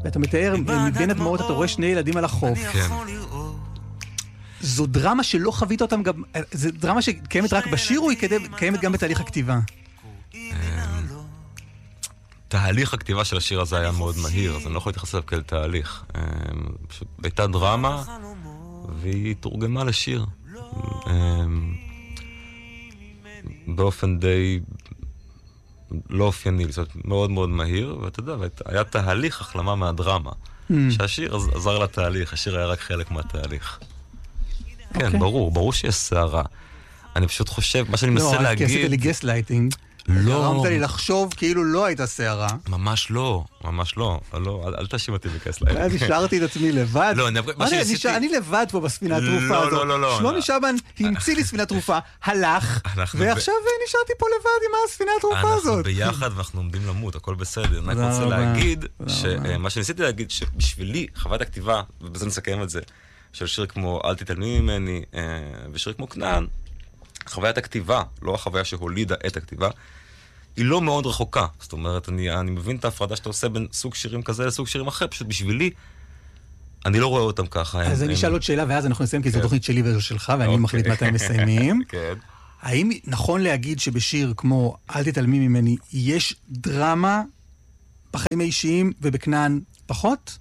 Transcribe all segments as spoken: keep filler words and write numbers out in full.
ואתה מתאר, מבין הדמעות, אתה רואה שני ילדים על החוף. כן. זו דרמה שלא חווית אותם גם, זו דרמה שקיימת רק בשיר, או היא קיימת גם בתהליך הכתיבה? תהליך הכתיבה של השיר הזה היה מאוד מהיר, אז אני לא יכול להתייחס אליו כאל תהליך. פשוט הייתה דרמה, והיא תורגמה לשיר. באופן די לא אופייני, זאת אומרת, מאוד מאוד מהיר, ואתה יודע, היה תהליך החלמה מהדרמה. שהשיר עזר לתהליך, השיר היה רק חלק מהתהליך. כן, ברור, ברור שיש שערה. אני פשוט חושב, מה שאני מנסה להגיד... לא, כי עשית לי גסלייטינג. לא. גרמת לי לחשוב כאילו לא הייתה שערה. ממש לא, ממש לא. לא, אל תאשים אותי בגסלייטינג. אז השארתי את עצמי לבד. לא, מה שעשיתי... אני לבד פה בספינה התרופה הזאת. לא, לא, לא. שלומי שבן המציא לי ספינה תרופה, הלך, ועכשיו נשארתי פה לבד עם הספינה התרופה הזאת. אנחנו ביחד ואנחנו עומדים למות, הכל בסדר. אני רק רוצה להגיד, מה שניסיתי להגיד, שבשבילי, חוות הכתיבה, ובזה נסכם את זה, של שיר כמו אל תתעלמי ממני, ושיר כמו כנען, חוויית הכתיבה, לא החוויה שהולידה את הכתיבה, היא לא מאוד רחוקה. זאת אומרת, אני, אני מבין את ההפרדה שאתה עושה בין סוג שירים כזה לסוג שירים אחר, פשוט בשבילי, אני לא רואה אותם ככה. אז הם, אני אשאל הם... עוד שאלה, ואז אנחנו נסיים, כי זו תוכנית שלי ושלך, ואני מחליט מתי מסיימים. כן. האם נכון להגיד שבשיר כמו אל תתעלמי ממני, יש דרמה בחיים האישיים ובכנען פחות?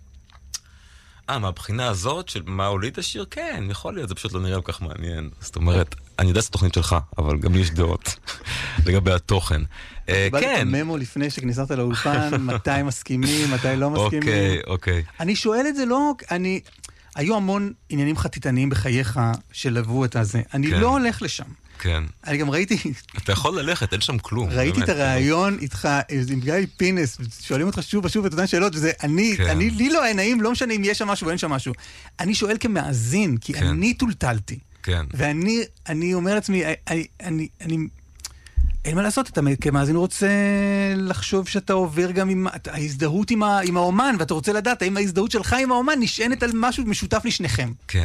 אה, מהבחינה הזאת של מה הוליד השיר? כן, יכול להיות, זה פשוט לא נראה כל כך מעניין. זאת אומרת, אני יודע שזו תוכנית שלך, אבל גם לי יש דעות לגבי התוכן. כן. קיבלת את הממו לפני שכניסת לאולפן, מתי מסכימים, מתי לא מסכימים. אוקיי, אוקיי. אני שואל את זה לא, אני... היו המון עניינים חתיתניים בחייך שלבו את הזה. אני לא הולך לשם. כן. אני גם ראיתי... אתה יכול ללכת, אין שם כלום. ראיתי את הרעיון איתך, עם גיא פינס, שואלים אותך שוב ושוב את אותן שאלות, וזה, אני, אני, לי לא היה נעים, לא משנה אם יש שם משהו או אין שם משהו. אני שואל כמאזין, כי אני טולטלתי. כן. ואני, אני אומר לעצמי, אני, אני, אני, אין מה לעשות, אתה כמאזין רוצה לחשוב שאתה עובר גם עם ההזדהות עם, ה, עם האומן, ואתה רוצה לדעת, האם ההזדהות שלך עם האומן נשענת על משהו משותף לשניכם. כן.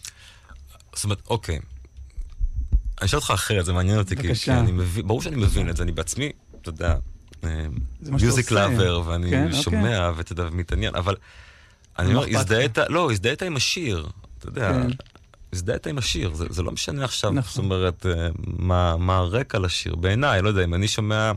זאת אומרת, אוקיי. אני אשאל אותך אחרת, זה מעניין אותי, כי אני מבין, ברור שאני מבין את זה, אני בעצמי, אתה יודע, מיוזיק לאבר, ואני שומע, ואתה יודע, ומתעניין, אבל אני אומר, הזדהית, לא, הזדהית עם השיר, אתה יודע, הזדהית עם השיר, זה לא משנה עכשיו, זאת אומרת, מה הרקע לשיר, בעיניי, לא יודע, אם אני שומע,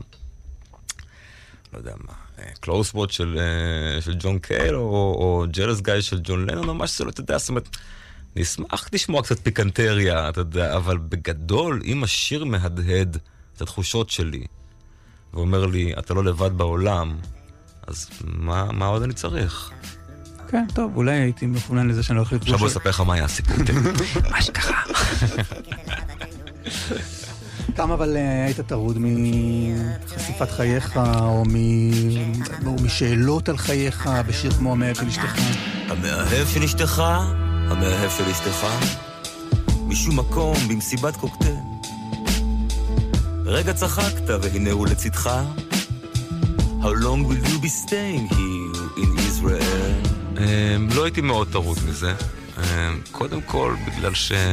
לא יודע מה, קלוס וואט של ג'ון קייל, או ג'לס גאי של ג'ון לנון, או משהו, אתה יודע, זאת אומרת, אני אשמח לשמוע קצת פיקנטריה, אתה יודע, אבל בגדול, אם השיר מהדהד את התחושות שלי, ואומר לי, אתה לא לבד בעולם, אז מה, מה עוד אני צריך? כן, טוב, אולי הייתי מכונן לזה שאני לא יכול... עכשיו בוא אספר לך מה היה הסיפור, מה שקרה. כמה אבל היית תרוד מחשיפת חייך, או משאלות על חייך, בשיר כמו המאהב של אשתך? המאהב של אשתך? המאהב של אשתך, משום מקום במסיבת קוקטייל, רגע צחקת והנה הוא לצדך. How long will you be staying here in Israel? לא הייתי מאוד טרוד מזה. קודם כל בגלל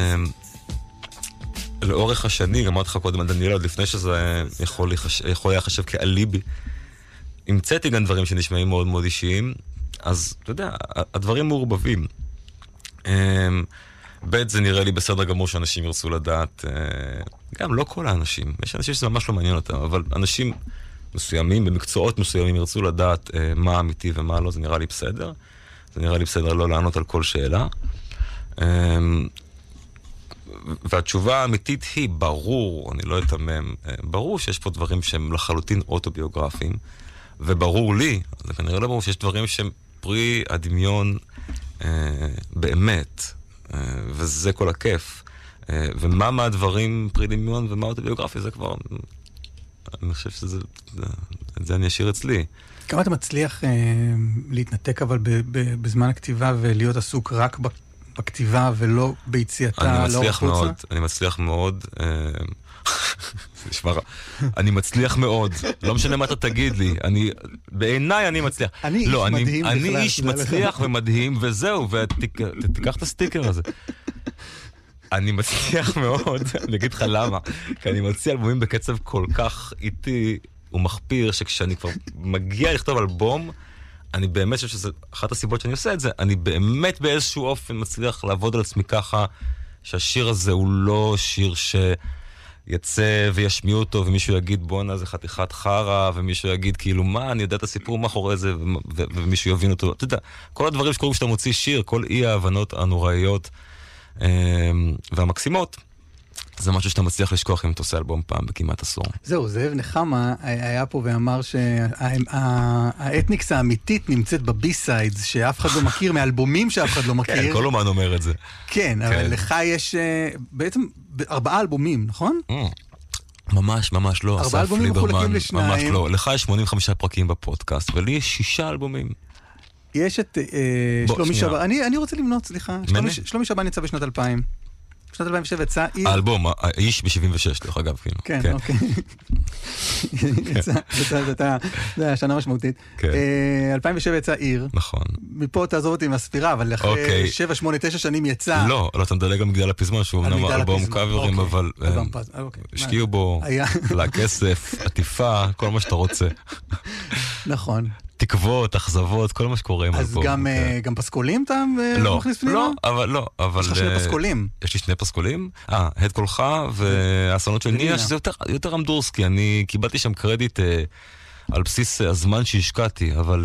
שלאורך השני, אמרתי לך קודם על דניאלה, עוד לפני שזה יכול היה לחשב כאליבי, המצאתי גם דברים שנשמעים מאוד מאוד אישיים, אז אתה יודע, הדברים מעורבבים. ב' זה נראה לי בסדר גמור שאנשים ירצו לדעת, גם לא כל האנשים, יש אנשים שזה ממש לא מעניין אותם, אבל אנשים מסוימים, במקצועות מסוימים ירצו לדעת מה אמיתי ומה לא, זה נראה לי בסדר. זה נראה לי בסדר לא לענות על כל שאלה. והתשובה האמיתית היא, ברור, אני לא אתמם, ברור שיש פה דברים שהם לחלוטין אוטוביוגרפיים, וברור לי, זה כנראה לא ברור שיש דברים שהם פרי הדמיון באמת, וזה כל הכיף. ומה מהדברים פרי דמיון ומה אוטוביוגרפי, זה כבר, אני חושב שזה, את זה אני אשאיר אצלי. כמה אתה מצליח להתנתק אבל בזמן הכתיבה ולהיות עסוק רק בכתיבה ולא ביציאתה? אני מצליח מאוד, אני מצליח מאוד, אני מצליח מאוד, לא משנה מה אתה תגיד לי, בעיניי אני מצליח. אני איש מדהים. אני איש מצליח ומדהים, וזהו, ותיקח את הסטיקר הזה. אני מצליח מאוד, אני אגיד לך למה, כי אני מוציא אלבומים בקצב כל כך איטי ומחפיר, שכשאני כבר מגיע לכתוב אלבום, אני באמת חושב שזה אחת הסיבות שאני עושה את זה, אני באמת באיזשהו אופן מצליח לעבוד על עצמי ככה, שהשיר הזה הוא לא שיר שיצא וישמיעו אותו, ומישהו יגיד בונה זה חתיכת חרה, ומישהו יגיד כאילו מה, אני יודע את הסיפור מאחורי זה, ומישהו יבין אותו. אתה יודע, כל הדברים שקורים שאתה מוציא שיר, כל אי ההבנות הנוראיות והמקסימות, זה משהו שאתה מצליח לשכוח אם אתה עושה אלבום פעם בכמעט עשור. זהו, זאב נחמה היה פה ואמר שהאתניקס האמיתית נמצאת בבי-סיידס, שאף אחד לא מכיר, מאלבומים שאף אחד לא מכיר. כן, כל אומן אומר את זה. כן, אבל לך יש בעצם ארבעה אלבומים, נכון? ממש, ממש לא. ארבעה אלבומים מחולקים לשניים. ממש לא. לך יש שמונים וחמישה פרקים בפודקאסט, ולי יש שישה אלבומים. יש את שלומי שבן, אני רוצה למנות, סליחה. שלומי שבן יצא בשנת אלפיים. בשנת אלפיים ושבע יצא עיר... האלבום, האיש ב-שבעים ושש, דרך אגב, כאילו. כן, אוקיי. יצא, זה היה שנה משמעותית. אלפיים ושבע יצא עיר. נכון. מפה תעזוב אותי עם הספירה, אבל אחרי שבע, שמונה, תשע שנים יצא... לא, לא, אתה מדלג גם מגדל הפזמון, שהוא אמנם אלבום קאברים, אבל... השקיעו בו לכסף, עטיפה, כל מה שאתה רוצה. נכון. תקוות, אכזבות, כל מה שקורה עם אלבום. אז גם פסקולים אתה מכניס פנימה? לא, אבל לא. יש לך שני פסקולים. יש לי שני פסקולים. אה, הד קולך והאסונות של ניה, שזה יותר אמדורסקי. אני קיבלתי שם קרדיט על בסיס הזמן שהשקעתי, אבל...